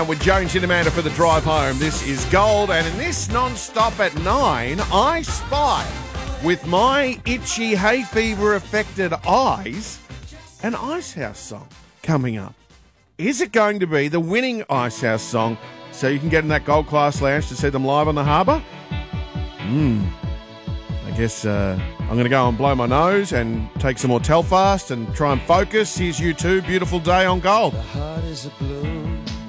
With Jones and Amanda for the drive home. This is Gold, and in this non-stop at 9, I spy, with my itchy hay fever affected eyes, an Icehouse song coming up. Is it going to be the winning Icehouse song so you can get in that Gold Class Lounge to see them live on the harbour? I guess I'm going to go and blow my nose and take some more Telfast and try and focus. Here's U2, Beautiful Day on Gold. The heart is a blue.